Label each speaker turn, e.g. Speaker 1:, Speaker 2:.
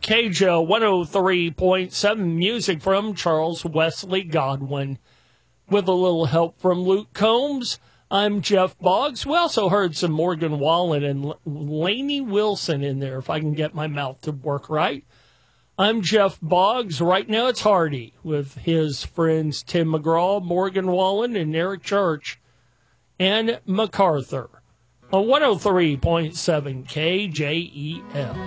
Speaker 1: KJO 103.7, music from Charles Wesley Godwin. With a little help from Luke Combs, I'm Jeff Boggs. We also heard some Morgan Wallen and Lainey Wilson in there, if I can get my mouth to work right. I'm Jeff Boggs. Right now it's Hardy with his friends Tim McGraw, Morgan Wallen, and Eric Church, and MacArthur on 103.7 KJEL.